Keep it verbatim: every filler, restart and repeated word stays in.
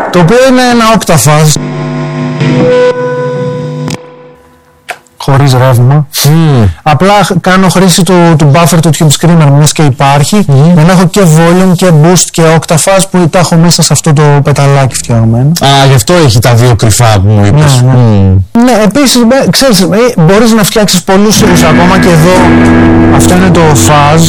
το οποίο είναι ένα octafuzz χωρίς ρεύμα. Mm. Απλά κάνω χρήση του, του buffer του Tube Screamer, μιας και υπάρχει, mm. για να έχω και volume και boost και octafuzz που τα έχω μέσα σε αυτό το πεταλάκι φτιαγμένο. Α, γι' αυτό έχει τα δύο κρυφά που μου είπες. Ναι, ναι. Mm. ναι επίσης, ξέρεις, μπορείς να φτιάξεις πολλούς ήχους ακόμα και εδώ. Αυτό είναι το fuzz.